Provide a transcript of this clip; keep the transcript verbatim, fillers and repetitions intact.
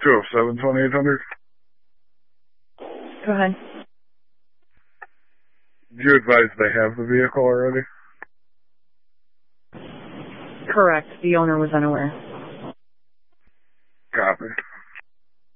two oh seven, twenty-eight hundred. Go ahead. Do you advise they have the vehicle already? Correct. The owner was unaware.